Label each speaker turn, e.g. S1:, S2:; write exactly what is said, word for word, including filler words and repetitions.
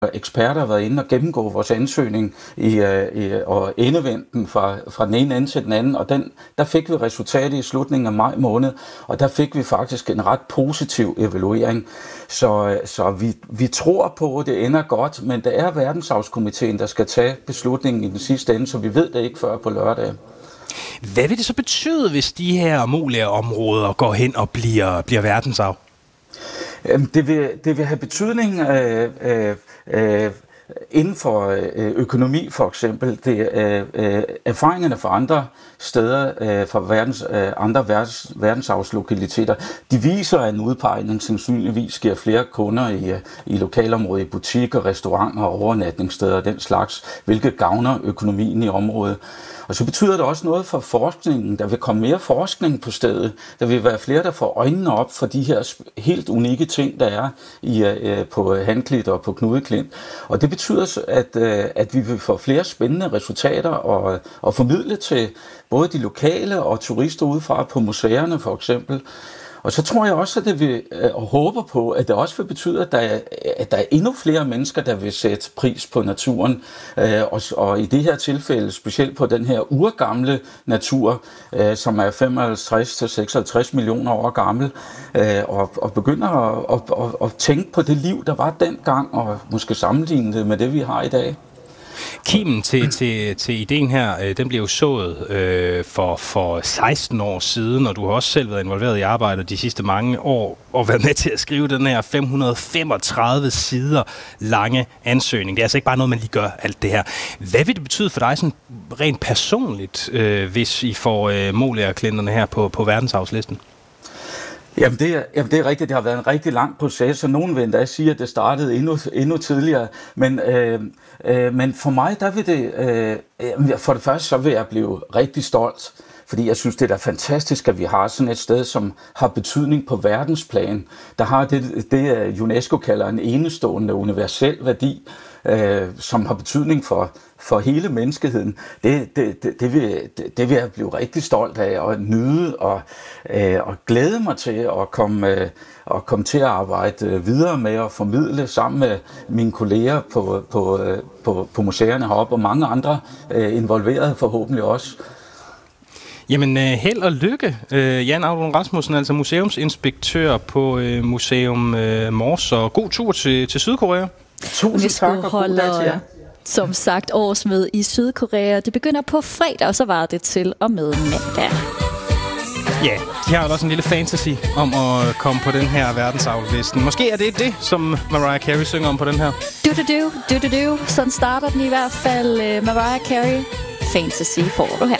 S1: eksperter har været inde og gennemgå vores ansøgning i, i, og endevendt den fra, fra den ene ende til den anden, og den, der fik vi resultatet i slutningen af maj måned, og der fik vi faktisk en ret positiv evaluering. Så, så vi, vi tror på, at det ender godt, men det er verdensarvskomiteen, der skal tage beslutningen i den sidste ende, så vi ved det ikke før på lørdag.
S2: Hvad vil det så betyde, hvis de her mulige områder går hen og bliver, bliver verdensarv?
S1: Det vil, det vil have betydning øh, øh, øh, inden for øh, økonomi for eksempel. Det, øh, øh, erfaringerne fra andre steder, øh, fra verdens, øh, andre verdens, verdensarvslokaliteter, de viser, at en udpegning sandsynligvis giver flere kunder i, i lokalområdet, i butikker, restauranter og overnatningssteder og den slags, hvilket gavner økonomien i området. Og så betyder det også noget for forskningen. Der vil komme mere forskning på stedet. Der vil være flere, der får øjnene op for de her helt unikke ting, der er i, uh, på Handklit og på Knudeklint. Og det betyder, at, uh, at vi vil få flere spændende resultater og, og formidle til både de lokale og turister udefra på museerne for eksempel. Og så tror jeg også, at det vil, og håber på, at det også vil betyde, at der er, at der er endnu flere mennesker, der vil sætte pris på naturen. Og, og i det her tilfælde, specielt på den her urgamle natur, som er femoghalvtreds til seksoghalvtreds millioner år gammel, og, og begynder at, at, at tænke på det liv, der var dengang, og måske sammenligne det med det, vi har i dag.
S2: Kimen til, til, til ideen her, den blev jo sået øh, for, for seksten år siden, og du har også selv været involveret i arbejdet de sidste mange år, og været med til at skrive den her fem hundrede femogtredive sider lange ansøgning. Det er altså ikke bare noget, man lige gør alt det her. Hvad vil det betyde for dig sådan rent personligt, øh, hvis I får øh, Molière-klinterne her på, på verdensarvslisten?
S1: Jamen det, er, jamen det er rigtigt, det har været en rigtig lang proces, og nogen vil endda sige, at det startede endnu, endnu tidligere. Men, øh, øh, men for mig, der vil det, øh, for det første, så vil jeg blive rigtig stolt, fordi jeg synes, det er da fantastisk, at vi har sådan et sted, som har betydning på verdensplan. Der har det, det UNESCO kalder en enestående universel værdi, øh, som har betydning for, for hele menneskeheden. Det, det, det, det, vil, det, det vil jeg blive rigtig stolt af og nyde og, øh, og glæde mig til at komme, øh, at komme til at arbejde videre med og formidle sammen med mine kolleger på, på, på, på museerne heroppe og mange andre øh, involverede forhåbentlig også.
S2: Jamen, held og lykke, Jan Audun Rasmussen, altså museumsinspektør på Museum Mors, og god tur til, til Sydkorea.
S1: Tusind tak, og god dag til jer.
S3: Som sagt, årsmøde i Sydkorea. Det begynder på fredag, og så var det til og med mandag.
S2: Ja, de har jo også en lille fantasy om at komme på den her verdensarvslisten. Måske er det det, som Mariah Carey synger om på den her.
S3: Du-du-du, du-du-du. Sådan starter den i hvert fald. Mariah Carey, fantasy får du her.